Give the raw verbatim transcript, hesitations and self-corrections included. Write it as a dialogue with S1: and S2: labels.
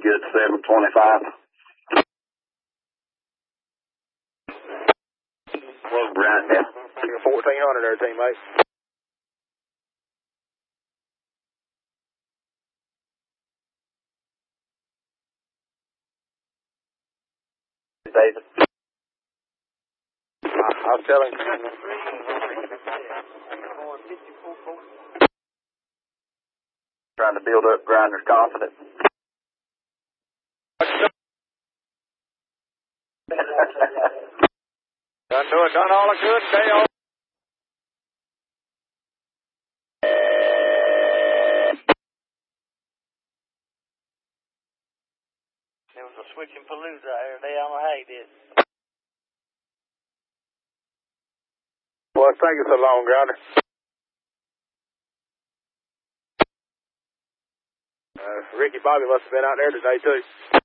S1: good, seven twenty-five. Well, right now.
S2: fourteen hundred there, teammate.
S1: David.
S2: I was telling you.
S1: Trying to build up Grinder's confidence.
S2: Done doing, done all I could today. All
S3: There was a switching palooza out here today. I don't know how he did.
S2: Well, it's taking so long, Grinder. Uh, Ricky Bobby must have been out there today, too.